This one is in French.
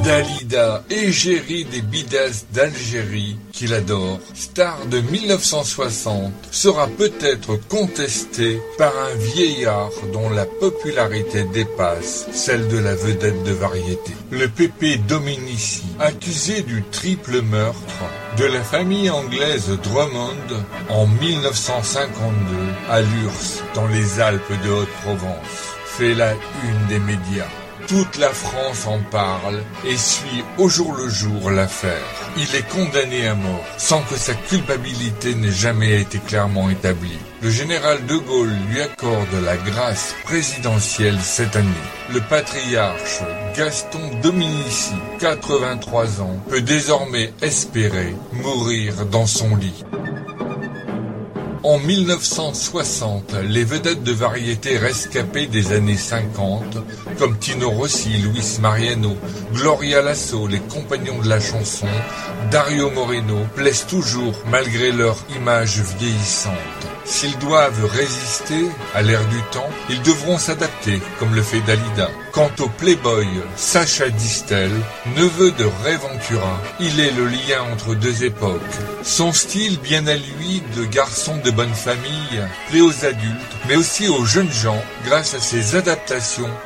Dalida, égérie des Beatles d'Algérie, qu'il adore, star de 1960, sera peut-être contestée par un vieillard dont la popularité dépasse celle de la vedette de variété. Le Pépé Dominici, accusé du triple meurtre de la famille anglaise Drummond en 1952 à Lurs, dans les Alpes de Haute-Provence, fait la une des médias. Toute la France en parle et suit au jour le jour l'affaire. Il est condamné à mort, sans que sa culpabilité n'ait jamais été clairement établie. Le général de Gaulle lui accorde la grâce présidentielle cette année. Le patriarche Gaston Dominici, 83 ans, peut désormais espérer mourir dans son lit. En 1960, les vedettes de variété rescapées des années 50, comme Tino Rossi, Luis Mariano, Gloria Lasso, les compagnons de la chanson, Dario Moreno, plaisent toujours malgré leur image vieillissante. S'ils doivent résister à l'ère du temps, ils devront s'adapter, comme le fait Dalida. Quant au playboy Sacha Distel, neveu de Ray Ventura, il est le lien entre deux époques. Son style, bien à lui, de garçon de bonne famille, plaît aux adultes, mais aussi aux jeunes gens, grâce à ses adaptations